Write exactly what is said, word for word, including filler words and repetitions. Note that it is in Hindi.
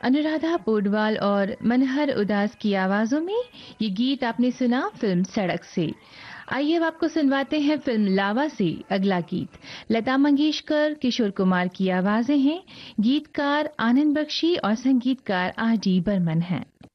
अनुराधा पौडवाल और मनहर उदास की आवाजों में ये गीत आपने सुना फिल्म सड़क से। आइए अब आपको सुनवाते हैं फिल्म लावा से अगला गीत। लता मंगेशकर, किशोर कुमार की आवाजें हैं, गीतकार आनंद बख्शी और संगीतकार आर डी बर्मन हैं।